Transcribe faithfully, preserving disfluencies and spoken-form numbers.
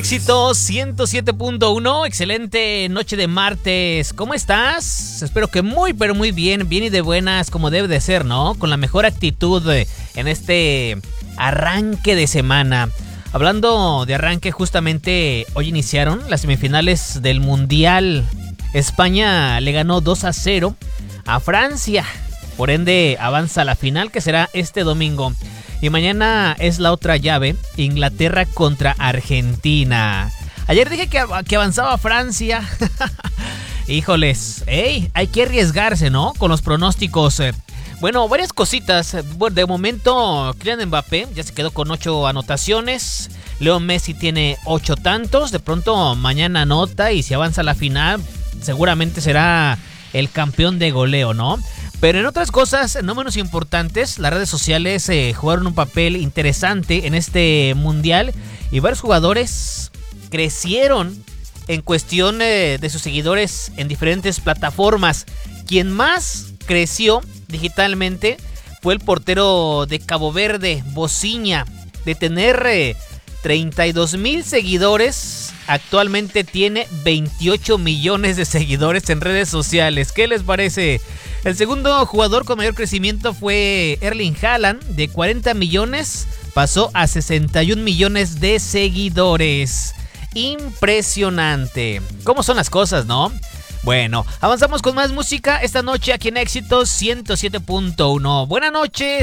Éxito ciento siete punto uno, excelente noche de martes. ¿Cómo estás? Espero que muy, pero muy bien, bien y de buenas como debe de ser, ¿no? Con la mejor actitud en este arranque de semana. Hablando de arranque, justamente hoy iniciaron las semifinales del Mundial. España le ganó dos a cero a Francia. Por ende, avanza a la final, que será este domingo. Y mañana es la otra llave, Inglaterra contra Argentina. Ayer dije que, que avanzaba Francia. Híjoles, ey, hay que arriesgarse, ¿no? Con los pronósticos. Bueno, varias cositas. Bueno, de momento, Kylian Mbappé ya se quedó con ocho anotaciones. Leo Messi tiene ocho tantos. De pronto, mañana anota y si avanza a la final, seguramente será el campeón de goleo, ¿no? Pero en otras cosas no menos importantes, las redes sociales eh, jugaron un papel interesante en este mundial y varios jugadores crecieron en cuestión eh, de sus seguidores en diferentes plataformas. Quien más creció digitalmente fue el portero de Cabo Verde, Bociña, de tener eh, treinta y dos mil seguidores. Actualmente tiene veintiocho millones de seguidores en redes sociales. ¿Qué les parece? El segundo jugador con mayor crecimiento fue Erling Haaland, de cuarenta millones, pasó a sesenta y un millones de seguidores. Impresionante. ¿Cómo son las cosas, no? Bueno, avanzamos con más música esta noche aquí en Éxito ciento siete punto uno. Buenas noches.